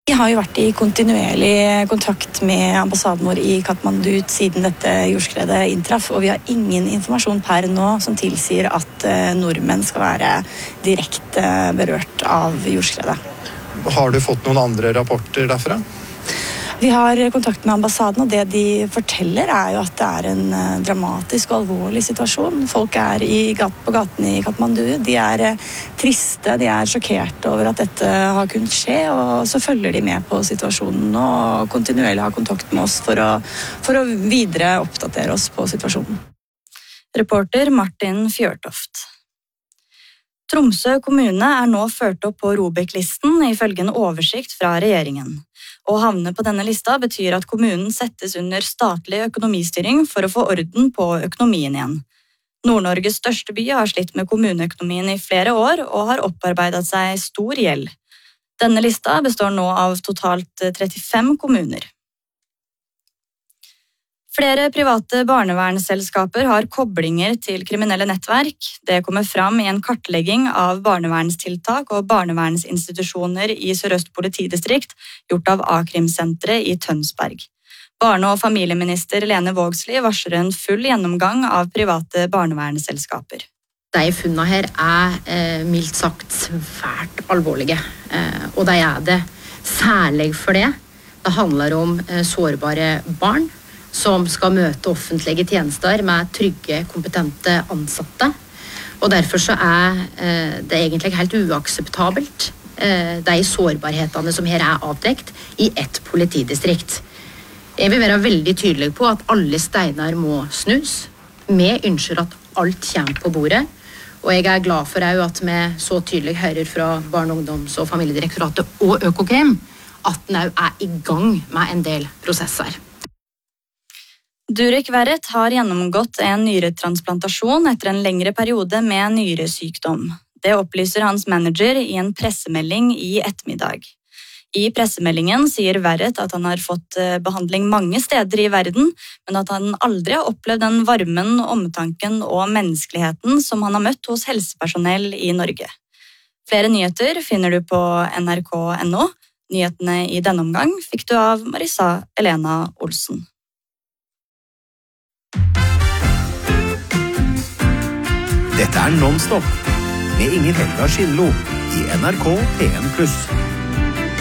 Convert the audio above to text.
Vi har jo vært i kontinuerlig kontakt med ambassaden vår i Kathmandu siden dette jordskredet inntraff, og vi har ingen informasjon per nå som tilsier at nordmenn skal være direkte berørt av jordskredet. Har du fått noen andre rapporter derfra? Vi har kontakt med ambassaden, og det de forteller er jo at det er en dramatisk og alvorlig situasjon. Folk er på gaten i Kathmandu, de er triste, de er sjokkerte over at dette har kunnet skje, og så følger de med på situasjonen og kontinuerlig har kontakt med oss for å videre oppdatere oss på situasjonen. Reporter Martin Fjørtoft. Tromsø kommune er nå ført opp på ROBEK-listen ifølge en oversikt fra regjeringen. Å havne på denne lista betyr at kommunen settes under statlig økonomistyring for å få orden på økonomien igjen. Nord-Norges største by har slitt med kommuneøkonomien i flere år og har opparbeidet seg stor gjeld. Denne lista består nå av totalt 35 kommuner. Flere private barnevernsselskaper har koblinger til kriminelle nettverk. Det kommer fram i en kartlegging av barnevernstiltak og barnevernsinstitusjoner i Sør-Øst politidistrikt, gjort av A-krimsenteret i Tønsberg. Barne- og familieminister Lene Vågslid varsler en full gjennomgang av private barnevernsselskaper. De funnene her er mildt sagt svært alvorlige, og de er det særlig for det. Det handler om sårbare barn, som skal møte offentlige tjenester med trygge, kompetente ansatte. Og derfor så er det egentlig helt uakseptabelt, de sårbarhetene som her er avdekt i ett politidistrikt. Jeg vil være veldig tydelig på at alle steiner må snus. Vi ønsker at alt kommer på bordet, og jeg er glad for at vi så tydelig hører fra Barne-, ungdoms- og familiedirektoratet og Økokrim at den er i gang med en del prosesser. Durek Verrett har gjennomgått en nyretransplantasjon etter en lengre periode med nyresykdom. Det opplyser hans manager i en pressemelding i ettermiddag. I pressemeldingen sier Verrett at han har fått behandling mange steder i verden, men at han aldri har opplevd den varmen, omtanken og menneskeligheten som han har møtt hos helsepersonell i Norge. Flere nyheter finner du på nrk.no. Nyhetene i denne omgang fikk du av Marisa Elena Olsen. Dette er Non-Stop med Inger Helga Skindlo i NRK P1+.